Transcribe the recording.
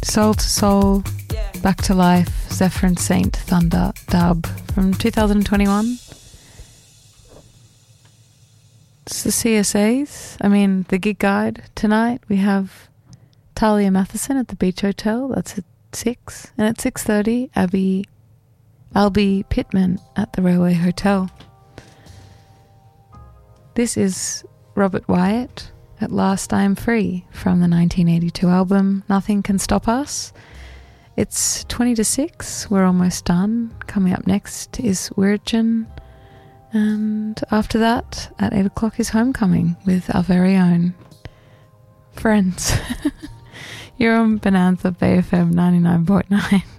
Soul to Soul, Back to Life, Zephyr and Saint, Thunder, Dub from 2021. It's the CSAs. The gig guide tonight. We have Talia Matheson at the Beach Hotel. That's at 6. And at 6:30, Albie Pittman at the Railway Hotel. This is Robert Wyatt at Last I Am Free from the 1982 album Nothing Can Stop Us. It's 20 to 6. We're almost done. Coming up next is Wirgin. And after that, at 8 o'clock is Homecoming with our very own friends. You're on Bonanza Bay FM 99.9.